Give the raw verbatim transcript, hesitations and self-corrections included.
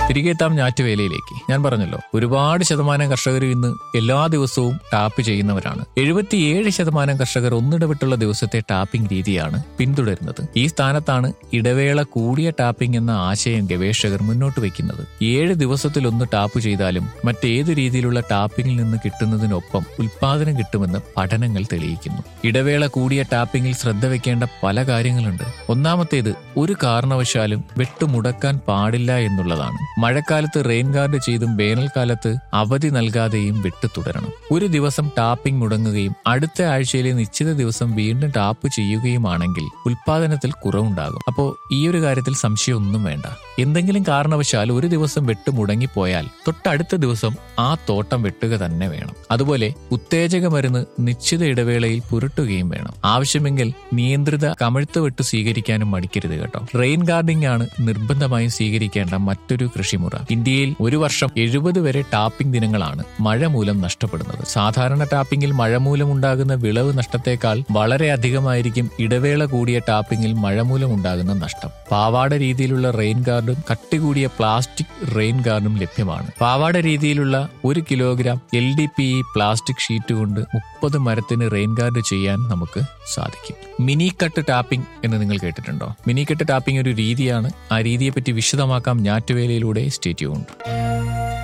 തിരികെ എത്താം ഞാറ്റുവേലയിലേക്ക്. ഞാൻ പറഞ്ഞല്ലോ, ഒരുപാട് ശതമാനം കർഷകർ ഇന്ന് എല്ലാ ദിവസവും ടാപ്പ് ചെയ്യുന്നവരാണ്. എഴുപത്തിയേഴ് ശതമാനം കർഷകർ ഒന്നിടവിട്ടുള്ള ദിവസത്തെ ടാപ്പിംഗ് രീതിയാണ് പിന്തുടരുന്നത്. ഈ സ്ഥാനത്താണ് ഇടവേള കൂടിയ ടാപ്പിംഗ് എന്ന ആശയം ഗവേഷകർ മുന്നോട്ട് വയ്ക്കുന്നത്. ഏഴ് ദിവസത്തിലൊന്ന് ടാപ്പ് ചെയ്താലും മറ്റേതു രീതിയിലുള്ള ടാപ്പിംഗിൽ നിന്ന് കിട്ടുന്നതിനൊപ്പം ഉൽപാദനം കിട്ടുമെന്ന് പഠനങ്ങൾ തെളിയിക്കുന്നു. ഇടവേള കൂടിയ ടാപ്പിംഗിൽ ശ്രദ്ധ വെക്കേണ്ട പല കാര്യങ്ങളുണ്ട്. ഒന്നാമത്തേത്, ഒരു കാരണവശാലും വെട്ടുമുടക്കാൻ പാടില്ല എന്നുള്ളതാണ്. മഴക്കാലത്ത് റെയിൻ ഗാർഡ് ചെയ്തും വേനൽക്കാലത്ത് അവധി നൽകാതെയും വെട്ട് തുടരണം. ഒരു ദിവസം ടാപ്പിംഗ് മുടങ്ങുകയും അടുത്ത ആഴ്ചയിലെ നിശ്ചിത ദിവസം വീണ്ടും ടാപ്പ് ചെയ്യുകയുമാണെങ്കിൽ ഉൽപാദനത്തിൽ കുറവുണ്ടാകും. അപ്പോൾ ഈ ഒരു കാര്യത്തിൽ സംശയമൊന്നും വേണ്ട. എന്തെങ്കിലും കാരണവശാൽ ഒരു ദിവസം വെട്ട് മുടങ്ങിപ്പോയാൽ തൊട്ടടുത്ത ദിവസം ആ തോട്ടം വെട്ടുക തന്നെ വേണം. അതുപോലെ ഉത്തേജക മരുന്ന് നിശ്ചിത ഇടവേളയിൽ പുരട്ടുകയും വേണം. ആവശ്യമെങ്കിൽ നിയന്ത്രിത കമഴ്ത്ത് വെട്ട് സ്വീകരിക്കാനും മടിക്കരുത് കേട്ടോ. റെയിൻ ഗാർഡിംഗ് ആണ് നിർബന്ധമായും സ്വീകരിക്കേണ്ട മറ്റൊരു കൃഷിമുറ. ഇന്ത്യയിൽ ഒരു വർഷം എഴുപത് വരെ ടാപ്പിംഗ് ദിനങ്ങളാണ് മഴ മൂലം നഷ്ടപ്പെടുന്നത്. സാധാരണ ടാപ്പിംഗിൽ മഴ മൂലം ഉണ്ടാകുന്ന വിളവ് നഷ്ടത്തേക്കാൾ വളരെ അധികമായിരിക്കും ഇടവേള കൂടിയ ടാപ്പിംഗിൽ മഴ മൂലം ഉണ്ടാകുന്ന നഷ്ടം. പാവാട രീതിയിലുള്ള റെയിൻ ഗാർഡും കട്ടി കൂടിയ പ്ലാസ്റ്റിക് റെയിൻ ഗാർഡും ലഭ്യമാണ്. പാവാട രീതിയിലുള്ള ഒരു kilogram L D P E plastic sheet കൊണ്ട് മുപ്പത് മരത്തിന് റെയിൻ ഗാർഡ് ചെയ്യാൻ നമുക്ക് സാധിക്കും. മിനി കട്ട് ടാപ്പിംഗ് എന്ന് നിങ്ങൾ കേട്ടിട്ടുണ്ടോ? മിനി കട്ട് ടാപ്പിംഗ് ഒരു രീതിയാണ്. ആ രീതിയെ പറ്റി വിശദമാക്കാം ഞാറ്റുവേലയിലൂടെ. Stay tuned.